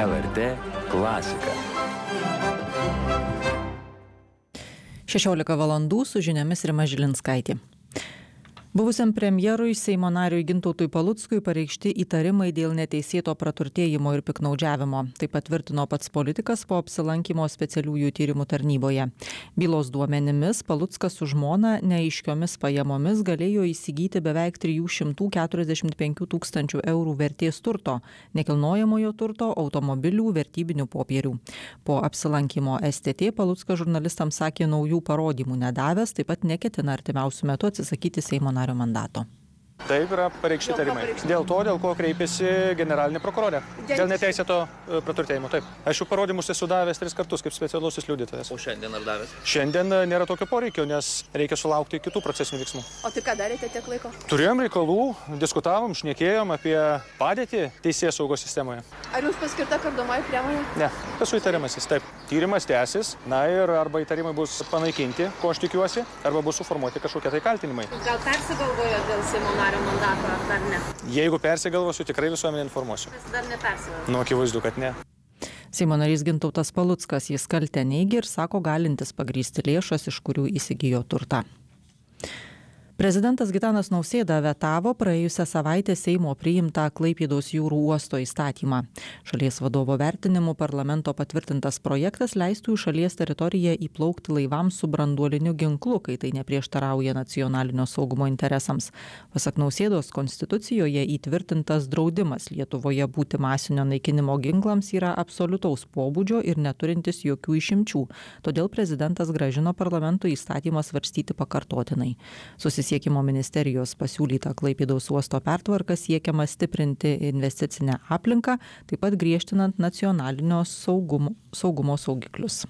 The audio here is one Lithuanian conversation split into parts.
LRT klasika. 16 valandų su žiniomis Rima Žilinskaitė. Buvusiam premjerui Seimo nariui Gintautui Paluckui pareikšti įtarimai dėl neteisėto praturtėjimo ir piknaudžiavimo. Tai patvirtino pats politikas po apsilankymo specialiųjų tyrimų tarnyboje. Bylos duomenimis Paluckas su žmona neaiškiomis pajamomis galėjo įsigyti beveik 345 tūkstančių eurų vertės turto, nekilnojamojo turto, automobilių, vertybinių popierių. Po apsilankymo STT Paluckas žurnalistams sakė naujų parodymų nedavęs, taip pat neketina artimiausiu metu atsisakyti Seimo nario mandato. Taip yra pareikšti įtarimai. Dėl to, dėl ko kreipėsi generalinė prokurorė. Dėl neteisėto praturtėjimo. Taip. Aš jau parodymus esu davęs 3 kartus kaip specialusis liudytojas. O šiandien ar davęs? Šiandien nėra tokio poreikio, nes reikia sulaukti kitų procesinių veiksmų. O tai ką darėte tiek laiko? Turėjom reikalų, diskutavom, šnekėjom apie padėtį teisėsaugos sistemoje. Ar jums paskirta kardomoji priemonė? Ne, esu įtariamasis. Taip. Tyrimas tęsis. Na ir arba įtarimai bus panaikinti, ko aš tikiuosi, arba bus suformuoti kažkokie tai kaltinimai. Gal persigalvojo dėl Seimo nario mandato, ar dar ne? Jeigu persigalvosiu, tikrai visuomenę informuosiu. Jūs dar nepersigalvojo? Nu, akivaizdu, kad ne. Seimo narys Gintautas Paluckas jis kaltę neigė ir sako galintis pagrįsti lėšas, iš kurių įsigijo turtą. Prezidentas Gitanas Nausėda vetavo praėjusią savaitę Seimo priimtą Klaipėdos jūrų uosto įstatymą. Šalies vadovo vertinimu parlamento patvirtintas projektas leistų į šalies teritoriją įplaukti laivams su branduoliniu ginklu, kai tai neprieštarauja nacionalinio saugumo interesams. Pasak Nausėdos, konstitucijoje įtvirtintas draudimas Lietuvoje būti masinio naikinimo ginklams yra absoliutaus pobūdžio ir neturintis jokių išimčių. Todėl prezidentas grąžino parlamentui įstatymą svarstyti pakartotinai. Susisiekimo ministerijos pasiūlyta Klaipėdos uosto pertvarka siekiama stiprinti investicinę aplinką, taip pat griežtinant nacionalinio saugumo saugiklius.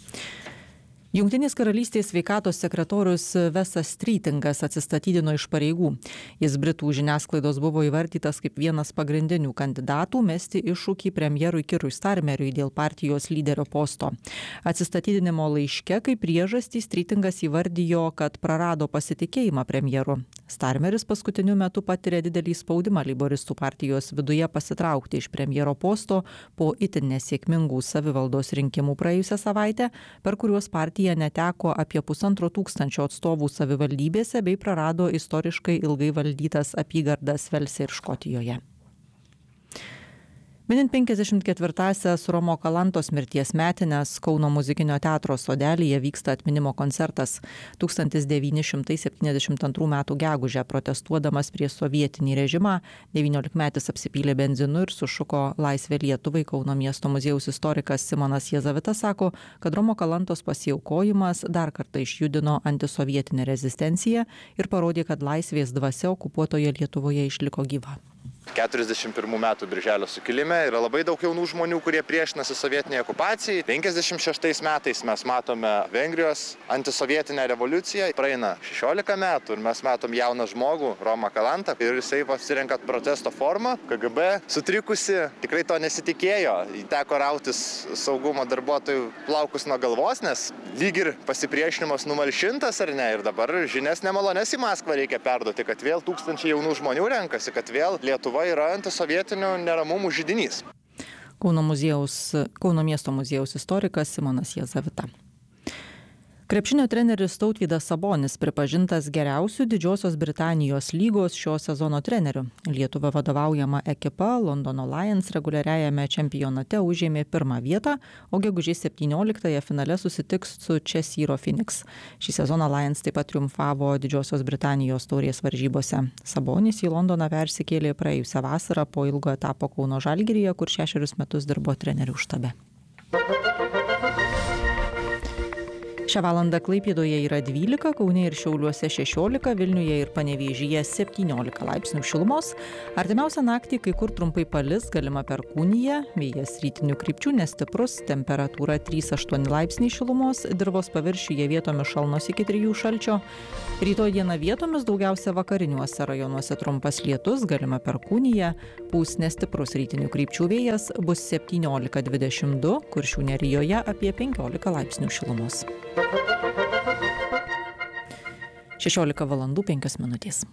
Jungtinės karalystės sveikatos sekretorius Vesas Strytingas atsistatydino iš pareigų. Jis Britų žiniasklaidos buvo įvardytas kaip vienas pagrindinių kandidatų mesti iššūkį premjerui Keirui Starmeriui dėl partijos lyderio posto. Atsistatydinimo laiške kaip priežastį Strytingas įvardijo, kad prarado pasitikėjimą premjeru. Starmeris paskutiniu metu patiria didelį spaudimą leiboristų partijos viduje pasitraukti iš premjero posto po itin nesėkmingų savivaldos rinkimų praėjusią savaitę, per kuriuos partija neteko apie 1,5 tūkstančio atstovų savivaldybėse bei prarado istoriškai ilgai valdytas apygardas Velse ir Škotijoje. Minint 54-asias Romo Kalantos mirties metines, Kauno muzikinio teatro sodelyje vyksta atminimo koncertas. 1972 m. gegužę protestuodamas prieš sovietinį režimą, 19-metis apsipylė benzinu ir sušuko Laisvė Lietuvai. Kauno miesto muziejaus istorikas Simonas Jezavitas sako, kad Romo Kalantos pasiaukojimas dar kartą išjudino antisovietinę rezistenciją ir parodė, kad laisvės dvasia okupuotoje Lietuvoje išliko gyva. 41 metų birželio sukilime yra labai daug jaunų žmonių, kurie priešinasi sovietiniai okupacijai. 56 metais mes matome Vengrijos antisovietinę revoliuciją. Praeina 16 metų ir mes matom jauną žmogų, Romą Kalantą, ir jisai pasirenka protesto formą. KGB sutrikusi, tikrai to nesitikėjo. Teko rautis saugumo darbuotojų plaukus nuo galvos, nes lyg ir pasipriešinimas numalšintas, ar ne? Ir dabar žinias nemalonės į Maskvą reikia perduoti, kad vėl tūkstančiai jaunų žmonių renkasi, kad vėl Lietuva yra antisovietinių neramumų židinys. Kauno miesto muziejaus istorikas Simonas Jezavita. Krepšinio treneris Tautvydas Sabonis pripažintas geriausiu Didžiosios Britanijos lygos šio sezono treneriu. Lietuva vadovaujama ekipa Londono Lions reguliariajame čempionate užėmė 1. vietą, o gegužės 17-ąją finale susitiks su Cheshire Phoenix. Šį sezoną Lions taip pat triumfavo Didžiosios Britanijos taurės varžybose. Sabonis į Londoną persikėlė praėjusią vasarą po ilgo etapo Kauno Žalgiryje, kur 6 metus dirbo trenerių štabe. Šią valandą Klaipėdoje yra 12, Kaune ir Šiauliuose 16, Vilniuje ir Panevėžyje 17 laipsnių šilumos. Artimiausią naktį kai kur trumpai palis, galima perkūnija, vėjas rytinių krypčių nestiprus, temperatūra 3-8 laipsniai šilumos, dirvos paviršiuje vietomis šalnos iki 3 šalčio. Rytoj dieną vietomis daugiausia vakariniuose rajonuose trumpas lietus, galima perkūnija, pūs nestiprus rytinių krypčių vėjas, bus 17-22, Kuršių nerijoje apie 15 laipsnių šilumos. 16 valandų 5 minutės.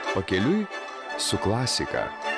Pakeliui su klasika.